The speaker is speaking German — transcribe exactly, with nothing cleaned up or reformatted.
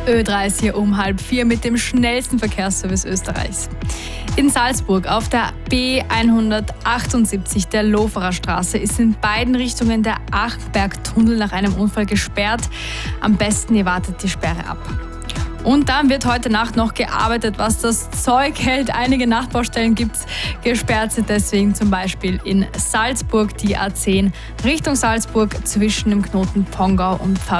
Ö drei ist hier um halb vier mit dem schnellsten Verkehrsservice Österreichs. In Salzburg auf der B hundertachtundsiebzig der Loferer Straße ist in beiden Richtungen der Achbergtunnel nach einem Unfall gesperrt. Am besten ihr wartet die Sperre ab. Und dann wird heute Nacht noch gearbeitet, was das Zeug hält. Einige Nachtbaustellen gibt es. Gesperrt sind deswegen zum Beispiel in Salzburg die A zehn Richtung Salzburg zwischen dem Knoten Pongau und Pfarr